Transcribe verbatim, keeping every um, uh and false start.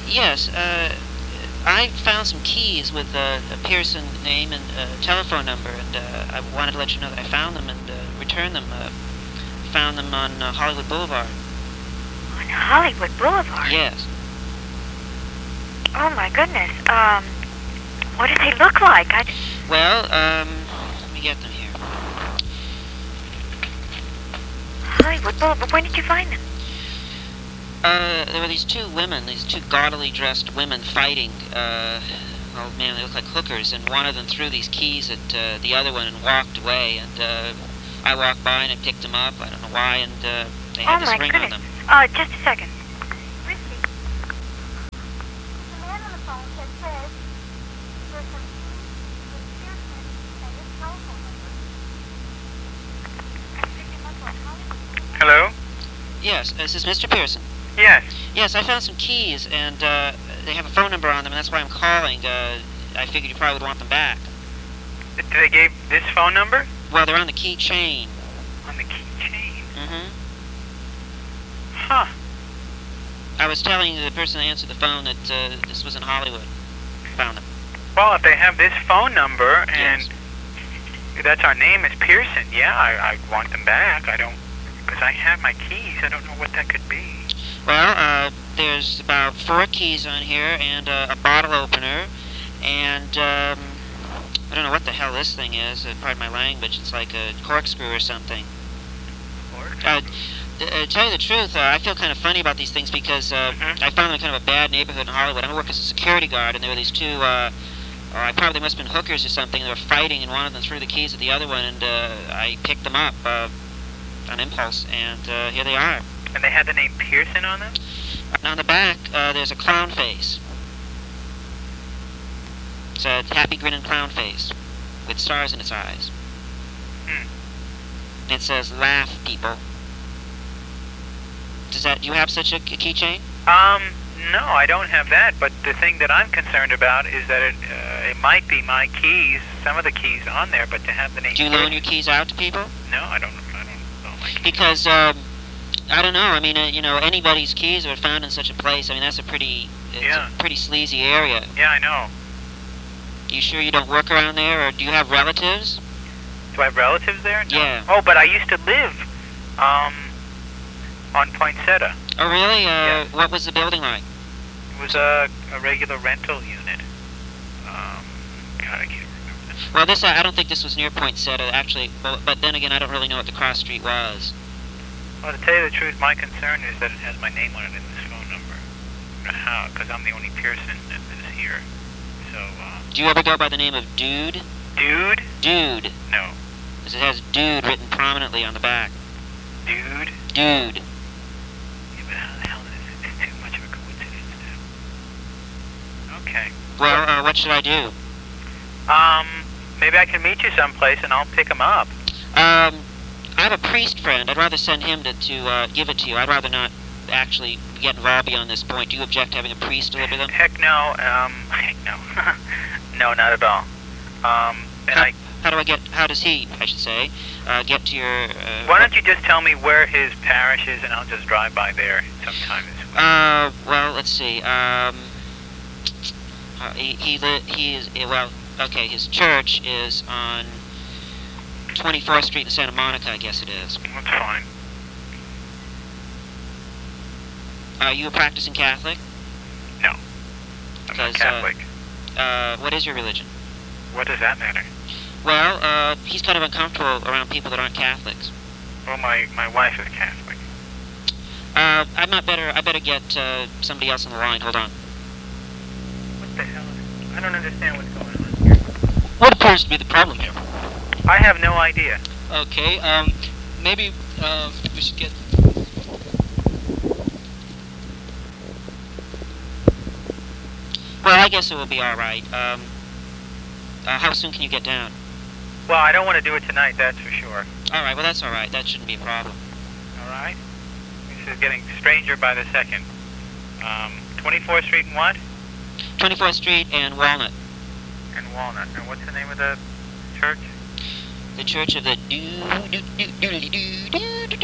Yes, uh, I found some keys with uh, a Pearson name and uh, telephone number, and uh, I wanted to let you know that I found them and uh, returned them. Uh, found them on uh, Hollywood Boulevard. On Hollywood Boulevard? Yes. Oh, my goodness. Um, what did they look like? I... Well, um, let me get them here. Hollywood Boulevard. When did you find them? Uh, there were these two women, these two gaudily dressed women fighting. Uh, oh man, they looked like hookers, and one of them threw these keys at uh, the other one and walked away, and uh, I walked by and I picked them up, I don't know why, and uh, they had oh, this my ring goodness. on them. Uh, just a second. Risky. The man on the phone has said there's some keys with Pearson and his telephone number. I picked him up on Hollywood. Hello? Yes, this is Mister Pearson. Yes. Yes, I found some keys, and uh, they have a phone number on them, and that's why I'm calling. Uh, I figured you probably would want them back. Did they give this phone number? Well, they're on the keychain. On the keychain? Mm-hmm. Huh. I was telling the person that answered the phone that uh, this was in Hollywood. Found them. Well, if they have this phone number and Yes. that's our name is Pearson, yeah, I, I want them back. I don't, because I have my keys. I don't know what that could be. Well, uh, there's about four keys on here, and uh, a bottle opener, and um, I don't know what the hell this thing is. Uh, pardon my language. It's like a corkscrew or something. Uh, th- uh, to tell you the truth, uh, I feel kind of funny about these things because uh, Mhm. I found them in kind of a bad neighborhood in Hollywood. I work as a security guard, and there were these two, uh, or I probably must have been hookers or something. They were fighting, and one of them threw the keys at the other one, and uh, I picked them up uh, on impulse, and uh, here they are. And they had the name Pearson on them? And on the back, uh, there's a clown face. It's a happy grinning clown face with stars in its eyes. Hmm. It says, "Laugh, people." Does that? Do you have such a, a keychain? Um, no, I don't have that, but the thing that I'm concerned about is that it, uh, it might be my keys, some of the keys on there, but to have the name Do you Pearson- loan your keys out to people? No, I don't, I don't know my keys. Because, um, I don't know, I mean, uh, you know, anybody's keys are found in such a place. I mean, that's a pretty, it's Yeah. a pretty sleazy area. Yeah, I know. You sure you don't work around there, or do you have relatives? Do I have relatives there? No. Yeah. Oh, but I used to live, um, on Poinsettia. Oh, really? Uh, Yeah. What was the building like? It was a, a regular rental unit. Um, God, I can't remember that. Well, this, I I don't think this was near Poinsettia, actually, but, but then again, I don't really know what the cross street was. Well, to tell you the truth, my concern is that it has my name on it in this phone number. I don't know how, because I'm the only Pearson that is here. So, uh, Do you ever go by the name of Dude? dude? Dude. No. Because it has Dude written prominently on the back. Dude? Dude. Yeah, but how the hell is it? It's too much of a coincidence now. Okay. Well, uh, what should I do? Um, maybe I can meet you someplace and I'll pick them up. Um, I have a priest friend. I'd rather send him to, to uh, give it to you. I'd rather not actually get involved beyond this point. Do you object to having a priest deliver them? Heck no, um, heck no. No, not at all. Um, and How, I, how do I get, how does he, I should say, uh, get to your... Uh, why don't you just tell me where his parish is and I'll just drive by there sometime this week. Uh, well, let's see. Um, uh, he, he, li- he is, eh, well, okay, his church is on twenty-fourth Street in Santa Monica, I guess it is. That's fine. Are you a practicing Catholic? No. I'm not Because, uh, Catholic. Uh, what is your religion? What does that matter? Well, uh, he's kind of uncomfortable around people that aren't Catholics. Well, my, my wife is Catholic. Uh, I'm not better, I better get, uh, somebody else on the line. Hold on. What the hell is it? I don't understand what's going on here. What appears to be the problem here? I have no idea. Okay, um, maybe, uh, we should get... Well, I guess it will be alright. Um, uh, how soon can you get down? Well, I don't want to do it tonight, that's for sure. Alright, well, that's alright. That shouldn't be a problem. All right? This is getting stranger by the second. Um, twenty-fourth Street and what? twenty-fourth Street and Walnut. And Walnut. And what's the name of the church? The Church of the... Doo, doo, doo, doo, doo, doo, doo,